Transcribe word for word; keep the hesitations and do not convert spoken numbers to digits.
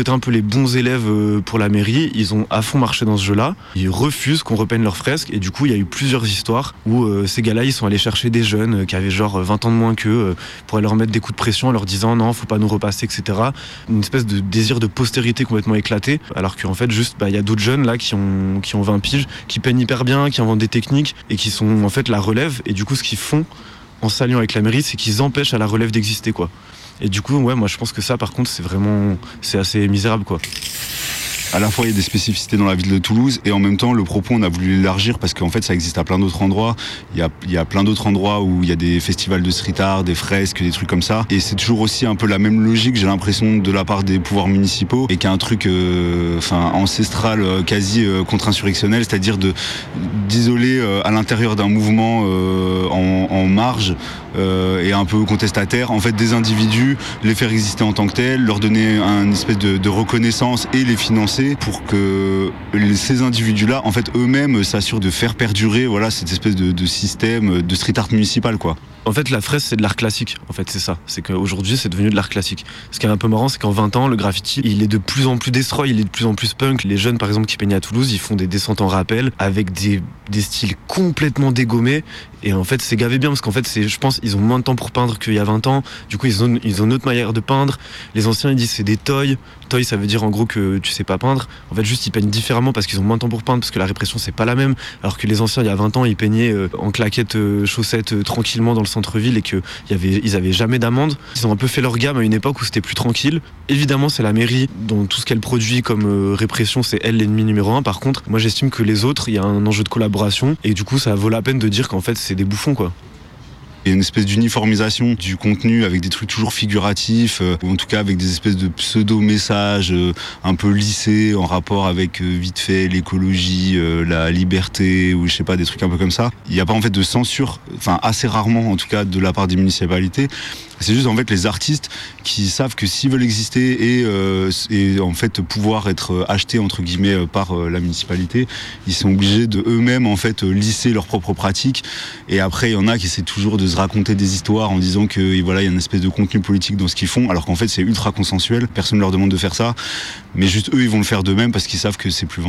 C'était un peu les bons élèves pour la mairie, ils ont à fond marché dans ce jeu-là. Ils refusent qu'on repeigne leurs fresques et du coup il y a eu plusieurs histoires où euh, ces gars-là ils sont allés chercher des jeunes euh, qui avaient genre vingt ans de moins qu'eux euh, pour aller leur mettre des coups de pression en leur disant non faut pas nous repasser, et cetera. Une espèce de désir de postérité complètement éclaté, alors qu'en fait juste bah, y a d'autres jeunes là qui ont, qui ont vingt piges, qui peignent hyper bien, qui inventent des techniques et qui sont en fait la relève, et du coup ce qu'ils font en s'alliant avec la mairie c'est qu'ils empêchent à la relève d'exister quoi. Et du coup, ouais, moi je pense que ça, par contre, c'est vraiment, c'est assez misérable, quoi. À la fois, il y a des spécificités dans la ville de Toulouse et en même temps, le propos, on a voulu l'élargir parce qu'en fait, ça existe à plein d'autres endroits. Il y a, il y a plein d'autres endroits où il y a des festivals de street art, des fresques, des trucs comme ça. Et c'est toujours aussi un peu la même logique, j'ai l'impression, de la part des pouvoirs municipaux et qu'il y a un truc euh, enfin, ancestral, euh, quasi euh, contre-insurrectionnel, c'est-à-dire de, d'isoler euh, à l'intérieur d'un mouvement euh, en, en marge euh, et un peu contestataire, en fait, des individus, les faire exister en tant que tels, leur donner une espèce de, de reconnaissance et les financer pour que ces individus-là, en fait, eux-mêmes s'assurent de faire perdurer, voilà, cette espèce de, de système de street art municipal, quoi. En fait, la fresque, c'est de l'art classique. En fait, c'est ça. C'est qu'aujourd'hui, c'est devenu de l'art classique. Ce qui est un peu marrant, c'est qu'en vingt ans, le graffiti, il est de plus en plus destroy, il est de plus en plus punk. Les jeunes, par exemple, qui peignent à Toulouse, ils font des descentes en rappel avec des, des styles complètement dégommés. Et en fait, c'est gavé bien parce qu'en fait, c'est, je pense, ils ont moins de temps pour peindre qu'il y a vingt ans. Du coup, ils ont, ils ont une autre manière de peindre. Les anciens, ils disent c'est des toys. Toy, ça veut dire en gros que tu sais pas peindre. En fait, juste, ils peignent différemment parce qu'ils ont moins de temps pour peindre, parce que la répression, c'est pas la même. Alors que les anciens, il y a vingt ans, ils peignaient euh, en claquettes, euh, chaussettes, euh, tranquillement dans le centre-ville et que y avait, ils avaient jamais d'amende. Ils ont un peu fait leur gamme à une époque où c'était plus tranquille. Évidemment, c'est la mairie dans tout ce qu'elle produit comme euh, répression, c'est elle l'ennemi numéro un. Par contre, moi, j'estime que les autres, il y a un enjeu de collaboration et du coup, ça vaut la peine de dire qu'en fait, c'est des bouffons, quoi. Il y a une espèce d'uniformisation du contenu avec des trucs toujours figuratifs, euh, ou en tout cas avec des espèces de pseudo-messages euh, un peu lissés en rapport avec euh, vite fait l'écologie, euh, la liberté, ou je sais pas, des trucs un peu comme ça. Il n'y a pas en fait de censure, enfin assez rarement en tout cas de la part des municipalités. C'est juste en fait les artistes qui savent que s'ils veulent exister et, euh, et en fait pouvoir être achetés entre guillemets par euh, la municipalité, ils sont obligés de eux-mêmes en fait lisser leurs propres pratiques. Et après il y en a qui essaient toujours de se raconter des histoires en disant que voilà il y a une espèce de contenu politique dans ce qu'ils font, alors qu'en fait c'est ultra consensuel. Personne ne leur demande de faire ça, mais juste eux ils vont le faire d'eux-mêmes parce qu'ils savent que c'est plus vendeur.